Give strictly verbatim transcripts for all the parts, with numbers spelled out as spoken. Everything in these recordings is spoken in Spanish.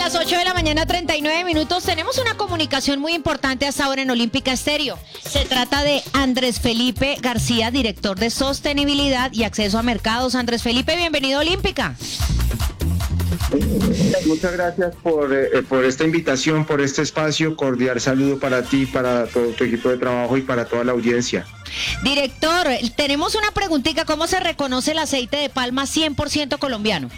las ocho de la mañana, treinta y nueve minutos. Tenemos una comunicación muy importante hasta ahora en Olímpica Estéreo. Se trata de Andrés Felipe García, director de Sostenibilidad y Acceso a Mercados. Andrés Felipe, bienvenido a Olímpica. Muchas gracias por, eh, por esta invitación, por este espacio. Cordial saludo para ti, para todo tu equipo de trabajo y para toda la audiencia. Director, tenemos una preguntita. ¿Cómo se reconoce el aceite de palma cien por ciento colombiano?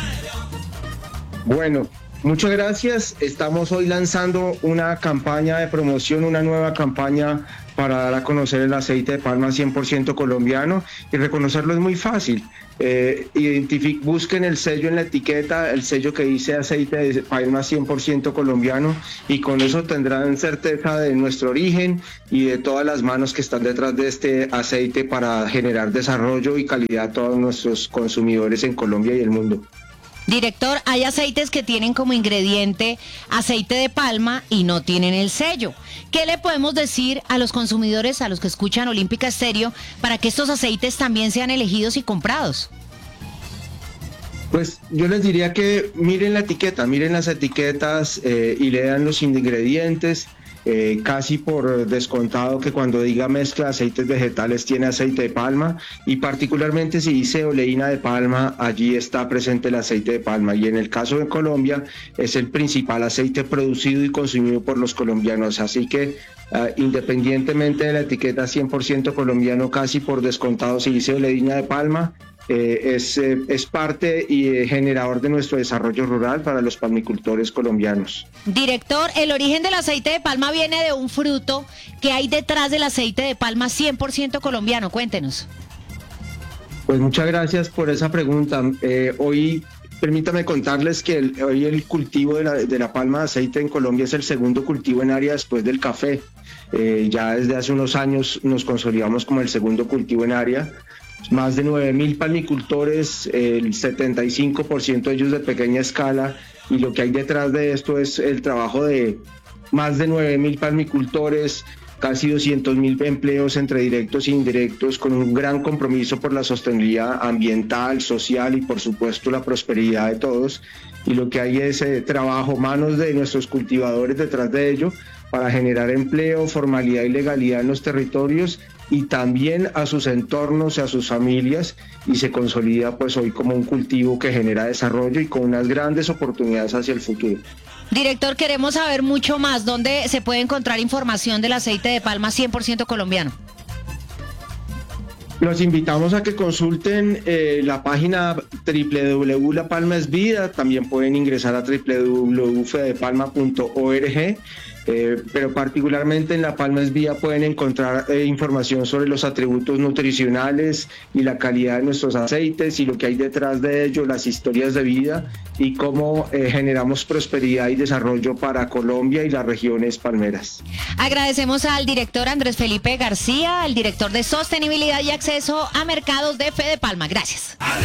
Bueno, muchas gracias. Estamos hoy lanzando una campaña de promoción, una nueva campaña para dar a conocer el aceite de palma cien por ciento colombiano, y reconocerlo es muy fácil. Eh, identific- busquen el sello en la etiqueta, el sello que dice aceite de palma cien por ciento colombiano, y con eso tendrán certeza de nuestro origen y de todas las manos que están detrás de este aceite para generar desarrollo y calidad a todos nuestros consumidores en Colombia y el mundo. Director, hay aceites que tienen como ingrediente aceite de palma y no tienen el sello. ¿Qué le podemos decir a los consumidores, a los que escuchan Olímpica Estéreo, para que estos aceites también sean elegidos y comprados? Pues yo les diría que miren la etiqueta, miren las etiquetas eh, y lean los ingredientes. Eh, casi por descontado que cuando diga mezcla aceites vegetales tiene aceite de palma, y particularmente si dice oleína de palma, allí está presente el aceite de palma, y en el caso de Colombia es el principal aceite producido y consumido por los colombianos, así que uh, independientemente de la etiqueta cien por ciento colombiano, casi por descontado si dice oleína de palma, Eh, es, eh, es parte y eh, generador de nuestro desarrollo rural para los palmicultores colombianos. Director, el origen del aceite de palma viene de un fruto. ¿Qué hay detrás del aceite de palma cien por ciento colombiano? Cuéntenos. Pues muchas gracias por esa pregunta. Eh, hoy, permítame contarles que el, hoy el cultivo de la, de la palma de aceite en Colombia es el segundo cultivo en área después del café. Eh, ya desde hace unos años nos consolidamos como el segundo cultivo en área. Más de nueve mil palmicultores, el setenta y cinco por ciento de ellos de pequeña escala, y lo que hay detrás de esto es el trabajo de más de nueve mil palmicultores, casi doscientos mil empleos entre directos e indirectos, con un gran compromiso por la sostenibilidad ambiental, social y por supuesto la prosperidad de todos. Y lo que hay es eh, trabajo, manos de nuestros cultivadores detrás de ello, para generar empleo, formalidad y legalidad en los territorios y también a sus entornos y a sus familias, y se consolida pues hoy como un cultivo que genera desarrollo y con unas grandes oportunidades hacia el futuro. Director, queremos saber mucho más. ¿Dónde se puede encontrar información del aceite de palma cien por ciento colombiano? Los invitamos a que consulten eh, la página doble u doble u doble u punto La Palma es Vida. También pueden ingresar a doble u doble u doble u punto fedepalma punto org. Eh, pero particularmente en La Palma es Vida pueden encontrar eh, información sobre los atributos nutricionales y la calidad de nuestros aceites y lo que hay detrás de ello, las historias de vida y cómo eh, generamos prosperidad y desarrollo para Colombia y las regiones palmeras. Agradecemos al director Andrés Felipe García, al director de Sostenibilidad y Acceso a Mercados de Fedepalma. Gracias.